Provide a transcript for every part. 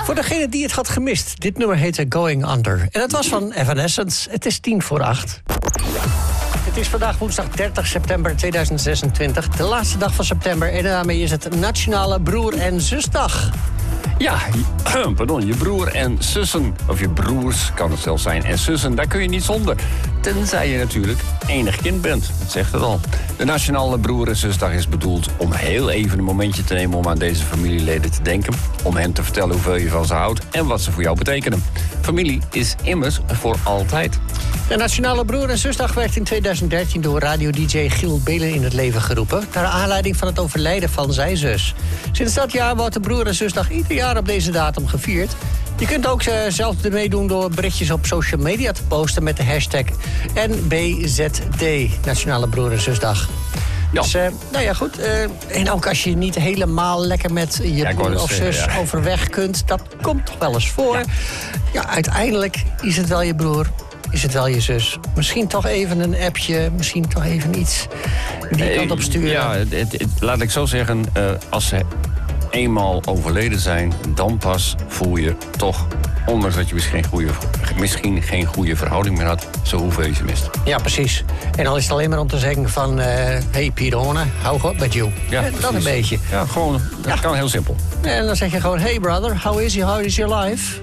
Voor degene die het had gemist, dit nummer heette Going Under. En het was van Evanescence. Het is 7:50. Het is vandaag woensdag 30 september 2026. De laatste dag van september. En daarmee is het Nationale Broer- en Zusdag. Ja, pardon, je broer en zussen, of je broers kan het zelfs zijn, en zussen, daar kun je niet zonder. Tenzij je natuurlijk enig kind bent, dat zegt het al. De Nationale Broer- en Zusdag is bedoeld om heel even een momentje te nemen om aan deze familieleden te denken. Om hen te vertellen hoeveel je van ze houdt en wat ze voor jou betekenen. Familie is immers voor altijd. De Nationale Broer- en Zusdag werd in 2013 door radio-dj Giel Belen in het leven geroepen, naar aanleiding van het overlijden van zijn zus. Sinds dat jaar wordt de Broer- en Zusdag ieder jaar op deze datum gevierd. Je kunt ook zelf ermee doen door berichtjes op social media te posten met de hashtag NBZD, Nationale Broer- en Zusdag. Ja. Dus, nou ja, goed. En ook als je niet helemaal lekker met je broer of zus overweg kunt, dat komt toch wel eens voor. Ja, uiteindelijk is het wel je broer. Is het wel je zus? Misschien toch even een appje, misschien toch even iets die kant op sturen. Ja, laat ik zo zeggen, als ze eenmaal overleden zijn, dan pas voel je toch, ondanks dat je misschien geen goede verhouding meer had, zo hoeveel je ze mist. Ja, precies. En dan is het alleen maar om te zeggen van, hey Pirone, hou op met jou. Ja, dat een beetje. Ja, gewoon, dat kan heel simpel. En dan zeg je gewoon, hey brother, how is your life?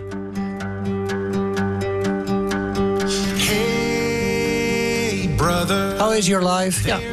Hey brother. How is your life? Ja.